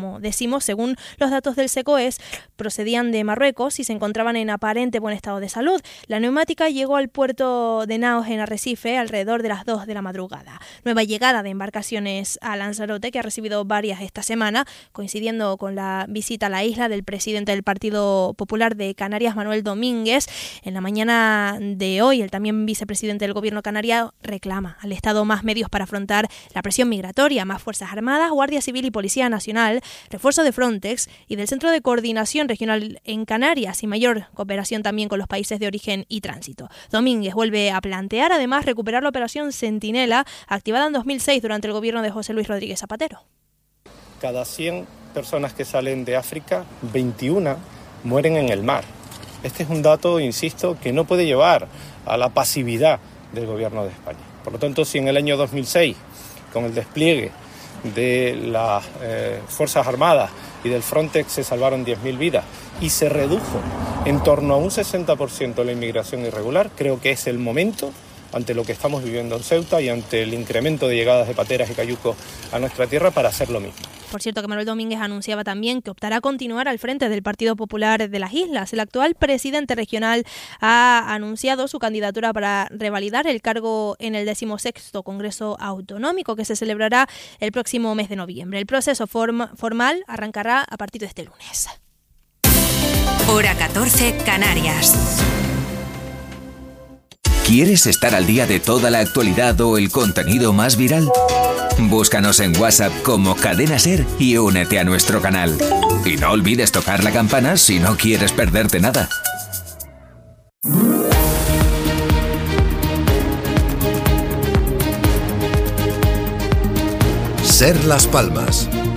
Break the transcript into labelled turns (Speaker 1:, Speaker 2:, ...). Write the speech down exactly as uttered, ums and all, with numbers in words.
Speaker 1: como decimos, según los datos del SECOES, procedían de Marruecos y se encontraban en aparente buen estado de salud. La neumática llegó al puerto de Naos en Arrecife alrededor de las dos de la madrugada. Nueva llegada de embarcaciones a Lanzarote, que ha recibido varias esta semana, coincidiendo con la visita a la isla del presidente del Partido Popular de Canarias, Manuel Domínguez. En la mañana de hoy, el también vicepresidente del gobierno canario reclama al Estado más medios para afrontar la presión migratoria, más Fuerzas Armadas, Guardia Civil y Policía Nacional, refuerzo de Frontex y del Centro de Coordinación Regional en Canarias y mayor cooperación también con los países de origen y tránsito. Domínguez vuelve a plantear además recuperar la operación Centinela, activada en dos mil seis durante el gobierno de José Luis Rodríguez Zapatero.
Speaker 2: Cada cien personas que salen de África, veintiuna mueren en el mar. Este es un dato, insisto, que no puede llevar a la pasividad del gobierno de España. Por lo tanto, si en el año dos mil seis, con el despliegue de las eh, Fuerzas Armadas y del Frontex se salvaron diez mil vidas y se redujo en torno a un sesenta por ciento la inmigración irregular, creo que es el momento, ante lo que estamos viviendo en Ceuta y ante el incremento de llegadas de pateras y cayucos a nuestra tierra, para hacer lo mismo.
Speaker 1: Por cierto, que Manuel Domínguez anunciaba también que optará a continuar al frente del Partido Popular de las Islas. El actual presidente regional ha anunciado su candidatura para revalidar el cargo en el decimosexto Congreso Autonómico, que se celebrará el próximo mes de noviembre. El proceso form- formal arrancará a partir de este lunes.
Speaker 3: Hora catorce, Canarias.
Speaker 4: ¿Quieres estar al día de toda la actualidad o el contenido más viral? Búscanos en WhatsApp como Cadena Ser y únete a nuestro canal. Y no olvides tocar la campana si no quieres perderte nada.
Speaker 5: Ser Las Palmas